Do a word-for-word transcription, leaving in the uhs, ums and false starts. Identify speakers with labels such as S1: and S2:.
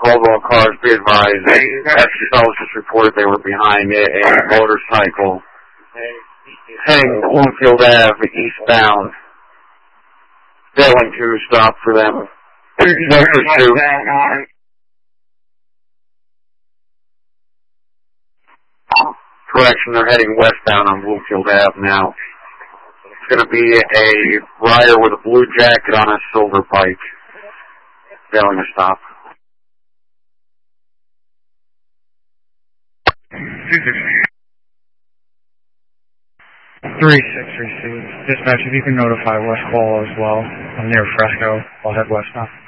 S1: Caldwell cars, be advised. F C L just reported they were behind a, a motorcycle heading Bloomfield Avenue eastbound. Failing to stop for them. No pursuit. Correction, they're heading westbound on Bloomfield Avenue now. It's going to be a rider with a blue jacket on a silver bike. Failing to stop.
S2: three six received. Dispatch, if you can notify West Hall as well. I'm near Fresco. I'll head west now.